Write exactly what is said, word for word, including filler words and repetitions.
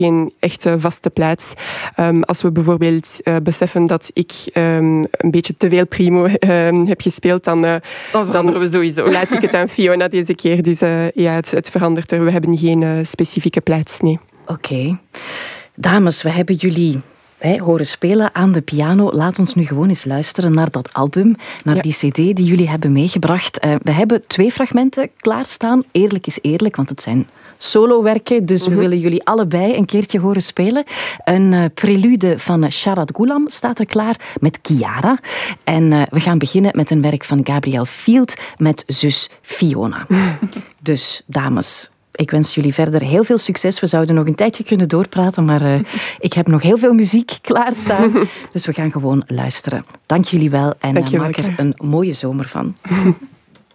geen echte vaste plaats. Um, als we bijvoorbeeld uh, beseffen dat ik um, een beetje te veel primo um, heb gespeeld, dan, uh, dan veranderen dan we sowieso. Laat ik het aan Fiona deze keer. Dus uh, ja, het, het verandert er. We hebben geen uh, specifieke plaats, nee. Oké. Okay. Dames, we hebben jullie Hey, horen spelen aan de piano. Laat ons nu gewoon eens luisteren naar dat album, naar ja. die cd die jullie hebben meegebracht. Uh, we hebben twee fragmenten klaarstaan. Eerlijk is eerlijk, want het zijn solowerken, dus mm-hmm. we willen jullie allebei een keertje horen spelen. Een uh, prelude van Sharat Ghulam staat er klaar met Chiara. En uh, we gaan beginnen met een werk van Gabrielle Field met zus Fiona. Dus, dames, ik wens jullie verder heel veel succes. We zouden nog een tijdje kunnen doorpraten, maar uh, ik heb nog heel veel muziek klaarstaan. Dus we gaan gewoon luisteren. Dank jullie wel en uh, maak er een mooie zomer van.